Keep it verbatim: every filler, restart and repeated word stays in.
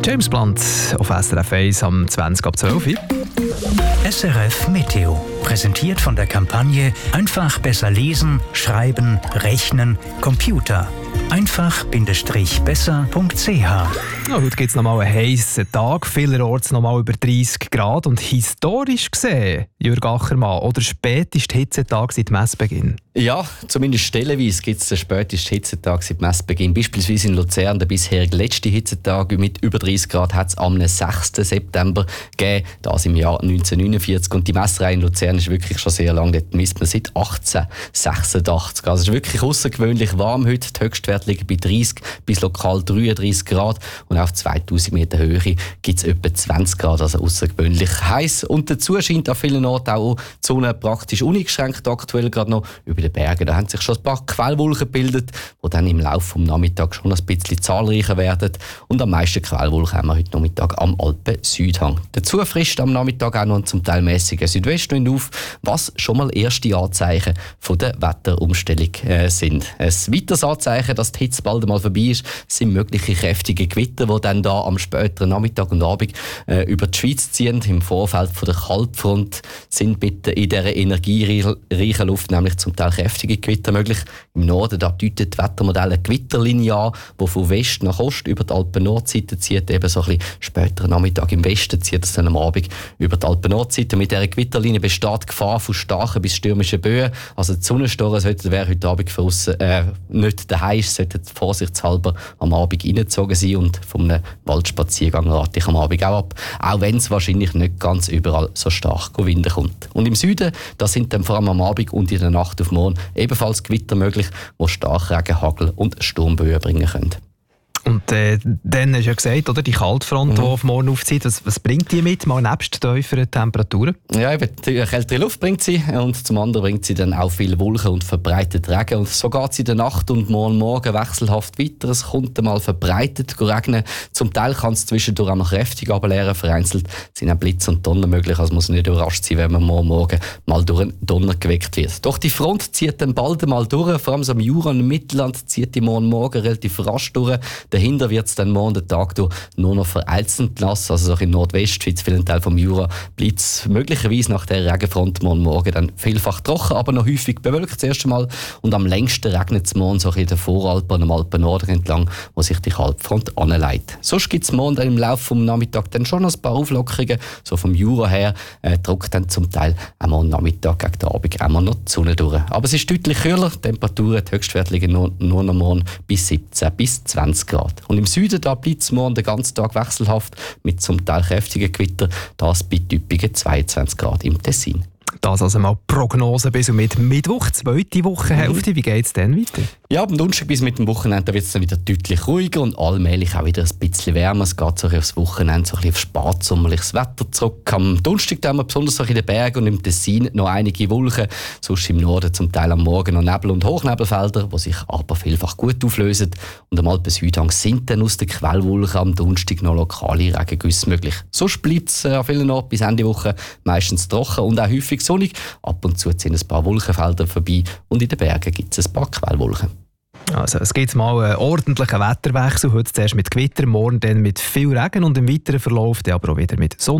James Blunt auf S R F eins am zwanzig ab zwölf. S R F Meteo, präsentiert von der Kampagne Einfach besser lesen, schreiben, rechnen, Computer. einfach-besser punkt c h. Ja, heute gibt es nochmal einen heissen Tag, vielerorts nochmal über dreißig Grad und historisch gesehen, Jürg Achermann, oder spätestens Hitzetag seit Messbeginn? Ja, zumindest stellenweise gibt es den spätesten Hitzetag seit Messbeginn. Beispielsweise in Luzern, der bisherige letzte Hitzetag mit über dreißig Grad, hat es am sechsten September gegeben, das im Jahr neunzehnhundertneunundvierzig. Und die Messerei in Luzern ist wirklich schon sehr lang, dort misst man seit achtzehnhundertsechsundachtzig. Also es ist wirklich außergewöhnlich warm heute. Die Höchstwerte liegen bei dreißig bis lokal dreiunddreißig Grad und auf zweitausend Meter Höhe gibt es etwa zwanzig Grad, also außergewöhnlich heiß. Und dazu scheint an vielen Orten auch die Sonne praktisch uneingeschränkt aktuell gerade noch über den Bergen. Da haben sich schon ein paar Quellwolken gebildet, die dann im Laufe des Nachmittags schon ein bisschen zahlreicher werden. Und am meisten Quellwolken haben wir heute Nachmittag am Alpen-Südhang. Dazu frischt am Nachmittag auch noch ein zum Teil mäßiger Südwestwind auf, was schon mal erste Anzeichen von der Wetterumstellung äh, sind. Ein weiteres Anzeichen, dass die Hitze bald einmal vorbei ist, sind mögliche kräftige Gewitter, die dann da am späteren Nachmittag und Abend äh, über die Schweiz ziehen. Im Vorfeld von der Kaltfront sind mit in dieser energiereichen Luft nämlich zum Teil kräftige Gewitter möglich. Im Norden da deutet das Wettermodell eine Gewitterlinie an, die von West nach Ost über die Alpen-Nordseite zieht. Eben so ein bisschen später Nachmittag im Westen zieht es dann am Abend über die Alpen-Nordseite. Mit dieser Gewitterlinie besteht die Gefahr von starken bis stürmischen Böen. Also die Sonnenstoren sollten, wer heute Abend für uns, äh, nicht daheim ist, sollten vorsichtshalber am Abend reingezogen sein und von einem Waldspaziergang rate ich am Abend auch ab. Auch wenn es wahrscheinlich nicht ganz überall so stark winden kommt. Und im Süden, da sind dann vor allem am Abend und in der Nacht auf morgen ebenfalls Gewitter möglich, die Starkregen, Hagel und Sturmböen bringen können. Und äh, dann hast du ja gesagt, oder, die Kaltfront, mhm. die auf morgen aufzieht, was, was bringt die mit, mal nebst tieferen Temperaturen? Ja, eben, die kältere Luft bringt sie und zum anderen bringt sie dann auch viel Wolken und verbreitet Regen. Und so geht es in der Nacht und morgen Morgen wechselhaft weiter. Es kommt einmal verbreitet regnen. Zum Teil kann es zwischendurch auch noch kräftig ableeren. Vereinzelt sind auch Blitz und Donner möglich. Also muss nicht überrascht sein, wenn man morgen Morgen mal durch einen Donner geweckt wird. Doch die Front zieht dann bald einmal durch. Vor allem so im Jura und im Mittelland zieht die morgen Morgen relativ rasch durch. Dahinter wird es dann morgen den Tag durch nur noch vereinzelt nass. Also so in Nordwestschweiz, vielen Teil vom Jura, bleibt es möglicherweise nach der Regenfront morgen Morgen dann vielfach trocken, aber noch häufig bewölkt das erste Mal. Und am längsten regnet es morgen so in den Voralpen und am Alpen-Norden entlang, wo sich die Kaltfront anleitet. Sonst gibt es morgen dann im Laufe des Nachmittags dann schon noch ein paar Auflockerungen. So vom Jura her äh, drückt dann zum Teil am Nachmittag gegen den Abend immer noch die Sonne durch. Aber es ist deutlich kühler. Die Temperaturen, die Höchstwerte liegen nur, nur noch morgen bis siebzehn bis zwanzig Grad. Und im Süden da bleibt es morgen den ganzen Tag wechselhaft mit zum Teil kräftigen Gewitter. Das bei typischen zweiundzwanzig Grad im Tessin. Das also mal Prognose bis und mit Mittwoch, zweite Wochenhälfte. Mhm. Wie geht es dann weiter? Ja, am Donnerstag bis mit dem Wochenende wird es dann wieder deutlich ruhiger und allmählich auch wieder ein bisschen wärmer. Es geht so aufs Wochenende so ein bisschen auf spätsommerliches Wetter zurück. Am Donnerstag haben wir besonders in den Bergen und im Tessin noch einige Wolken. Sonst im Norden zum Teil am Morgen noch Nebel- und Hochnebelfelder, die sich aber vielfach gut auflösen. Und am Alpen-Südhang sind dann aus den Quellwolken am Donnerstag noch lokale Regengüsse möglich. Sonst bleibt es an vielen Orten bis Ende Woche meistens trocken und auch häufig sonnig. Ab und zu ziehen ein paar Wolkenfelder vorbei und in den Bergen gibt es ein paar Quellwolken. Also es gibt mal einen ordentlichen Wetterwechsel. Heute zuerst mit Gewitter, morgen dann mit viel Regen und im weiteren Verlauf dann aber auch wieder mit Sonne.